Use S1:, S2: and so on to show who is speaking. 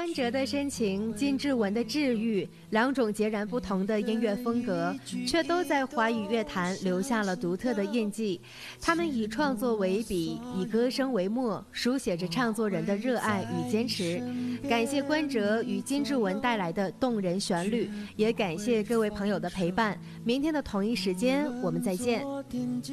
S1: 关喆的深情，金志文的治愈，两种截然不同的音乐风格，却都在华语乐坛留下了独特的印记。他们以创作为笔，以歌声为墨，书写着唱作人的热爱与坚持。感谢关喆与金志文带来的动人旋律，也感谢各位朋友的陪伴。明天的同一时间，我们再见。